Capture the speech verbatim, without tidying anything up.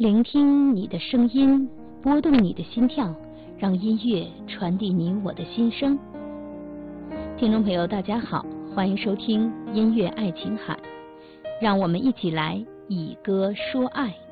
聆听你的声音，拨动你的心跳，让音乐传递你我的心声。听众朋友大家好，欢迎收听音乐爱琴海，让我们一起来以歌说爱。